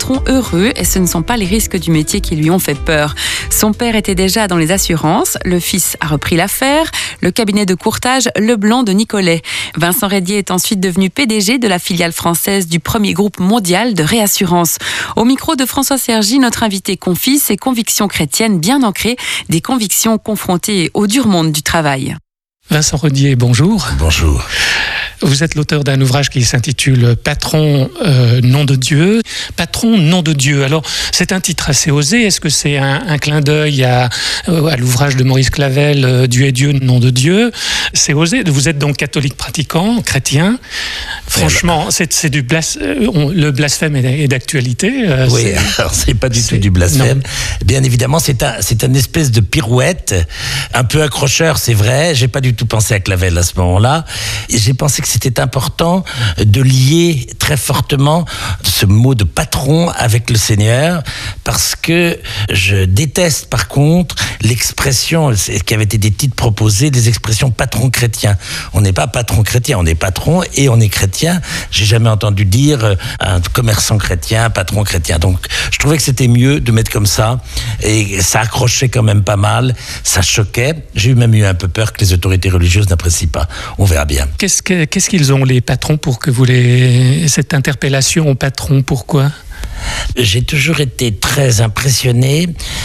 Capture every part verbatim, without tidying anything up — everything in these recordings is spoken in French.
patron heureux et ce ne sont pas les risques du métier qui lui ont fait peur. Son père était déjà dans les assurances, le fils a repris l'affaire, le cabinet de courtage Leblanc de Nicolet. Vincent Reydier est ensuite devenu P D G de la filiale française du premier groupe mondial de réassurance. Au micro de François Sergi, notre invité confie ses convictions chrétiennes bien ancrées, des convictions confrontées au dur monde du travail. Vincent Reydier, bonjour. Bonjour. Vous êtes l'auteur d'un ouvrage qui s'intitule « Patron, euh, nom de Dieu ». Patron, nom de Dieu. Alors, c'est un titre assez osé. Est-ce que c'est un, un clin d'œil à, à l'ouvrage de Maurice Clavel, euh, « Dieu est Dieu, nom de Dieu ». C'est osé. Vous êtes donc catholique pratiquant, chrétien. Franchement, c'est, c'est du blas... on, le blasphème est d'actualité. Euh, oui, c'est... alors c'est pas du c'est... tout du blasphème. Non. Bien évidemment, c'est un, c'est une espèce de pirouette, un peu accrocheur, c'est vrai. J'ai pas du tout pensé à Clavel à ce moment-là. J'ai pensé que c'était important de lier très fortement ce mot de patron avec le Seigneur, parce que je déteste par contre l'expression qui avait été des titres proposés, des expressions patron chrétien. On n'est pas patron chrétien, on est patron et on est chrétien. J'ai jamais entendu dire un commerçant chrétien, patron chrétien. Donc je trouvais que c'était mieux de mettre comme ça, et ça accrochait quand même pas mal, ça choquait. J'ai même eu un peu peur que les autorités religieuses n'apprécient pas. On verra bien. Qu'est-ce, que, qu'est-ce qu'ils ont, les patrons, pour que vous les... cette interpellation au patron, pourquoi ? J'ai toujours été très impressionné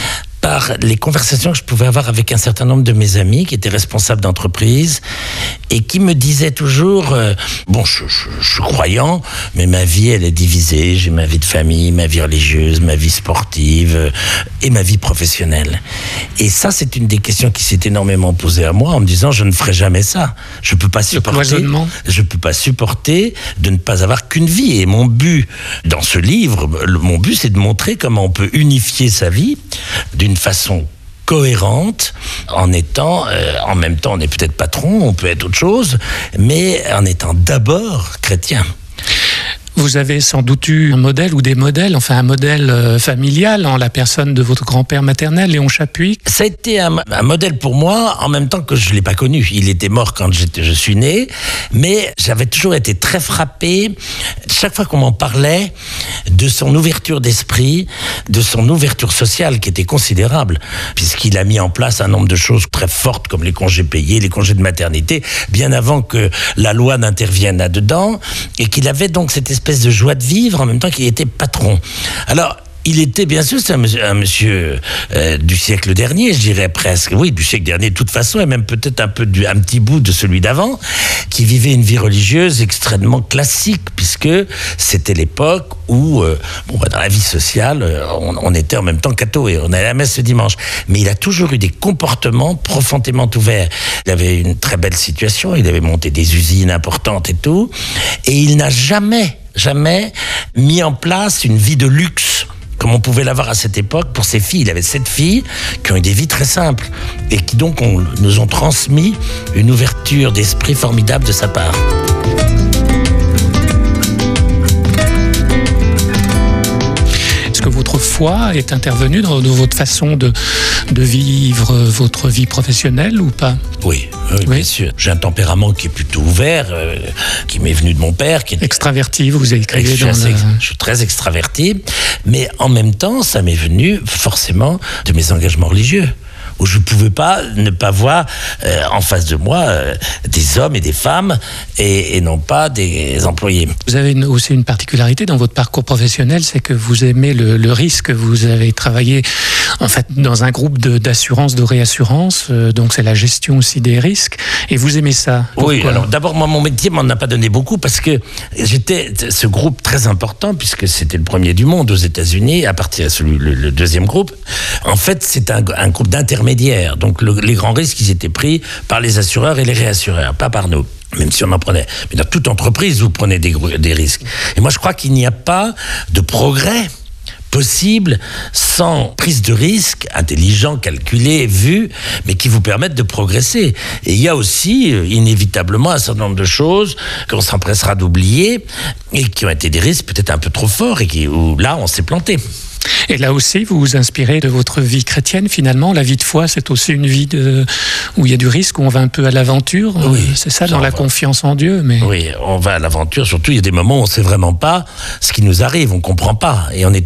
par les conversations que je pouvais avoir avec un certain nombre de mes amis qui étaient responsables d'entreprise et qui me disaient toujours euh, bon, je, je, je suis croyant, mais ma vie elle est divisée, j'ai ma vie de famille, ma vie religieuse, ma vie sportive euh, et ma vie professionnelle. Et ça, c'est une des questions qui s'est énormément posée à moi en me disant je ne ferai jamais ça. Je peux pas supporter, je peux pas supporter de ne pas avoir qu'une vie. Et mon but dans ce livre, le, mon but, c'est de montrer comment on peut unifier sa vie d'une façon cohérente, en étant, euh, en même temps, on est peut-être patron, on peut être autre chose, mais en étant d'abord chrétien. Vous avez sans doute eu un modèle ou des modèles, enfin un modèle euh, familial en la personne de votre grand-père maternel, Léon Chapuis. Ça a été un, un modèle pour moi en même temps que je ne l'ai pas connu. Il était mort quand j'étais, je suis né, mais j'avais toujours été très frappé, chaque fois qu'on m'en parlait, de son ouverture d'esprit, de son ouverture sociale qui était considérable, puisqu'il a mis en place un nombre de choses très fortes comme les congés payés, les congés de maternité, bien avant que la loi n'intervienne là-dedans, et qu'il avait donc cette espèce de joie de vivre en même temps qu'il était patron. Alors, il était, bien sûr, c'est un monsieur, un monsieur euh, du siècle dernier, je dirais presque, oui, du siècle dernier de toute façon, et même peut-être un peu du, un petit bout de celui d'avant, qui vivait une vie religieuse extrêmement classique, puisque c'était l'époque où, euh, bon, bah, dans la vie sociale, on, on était en même temps catho et on allait à la messe le dimanche. Mais il a toujours eu des comportements profondément ouverts. Il avait une très belle situation, il avait monté des usines importantes et tout, et il n'a jamais, jamais mis en place une vie de luxe, comme on pouvait l'avoir à cette époque pour ses filles. Il avait sept filles qui ont eu des vies très simples et qui donc ont, nous ont transmis une ouverture d'esprit formidable de sa part. Est-ce que votre foi est intervenue dans, dans votre façon de, de vivre votre vie professionnelle ou pas ? Oui, oui, oui, bien sûr. J'ai un tempérament qui est plutôt ouvert, euh, qui m'est venu de mon père. Qui est extraverti, vous écrivez je suis dans assez, le... Je suis très extraverti, mais en même temps, ça m'est venu forcément de mes engagements religieux, où je ne pouvais pas ne pas voir euh, en face de moi euh, des hommes et des femmes et, et non pas des employés. Vous avez une, aussi une particularité dans votre parcours professionnel, c'est que vous aimez le, le risque. Vous avez travaillé en fait dans un groupe de, d'assurance, de réassurance, euh, donc c'est la gestion aussi des risques, et vous aimez ça. Pourquoi ? Oui, alors d'abord, moi, mon métier m'en a pas donné beaucoup parce que j'étais ce groupe très important, puisque c'était le premier du monde aux États-Unis, à partir de celui, le, le deuxième groupe. En fait, c'est un, un groupe d'intermédiaires. Donc le, les grands risques, ils étaient pris par les assureurs et les réassureurs, pas par nous. Même si on en prenait. Mais dans toute entreprise, vous prenez des, des risques. Et moi, je crois qu'il n'y a pas de progrès possible sans prise de risque, intelligent, calculé, vu, mais qui vous permettent de progresser. Et il y a aussi, euh, inévitablement, un certain nombre de choses qu'on s'empressera d'oublier et qui ont été des risques peut-être un peu trop forts et qui, où là, on s'est planté. Et là aussi, vous vous inspirez de votre vie chrétienne, finalement. La vie de foi, c'est aussi une vie de... où il y a du risque, où on va un peu à l'aventure. Oui, c'est ça, dans la va. confiance en Dieu. Mais... Oui, on va à l'aventure. Surtout, il y a des moments où on ne sait vraiment pas ce qui nous arrive, on ne comprend pas. Et on est